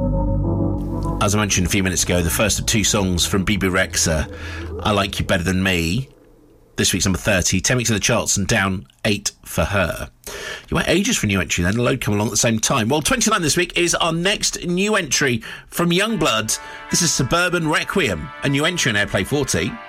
As I mentioned a few minutes ago, the first of two songs from Bebe Rexha, I Like You Better Than Me. This week's number 30, 10 weeks in the charts and down 8 for her. You wait ages for a new entry then, a load come along at the same time. Well, 29 this week is our next new entry from Youngblood. This is Suburban Requiem, a new entry on Airplay 40.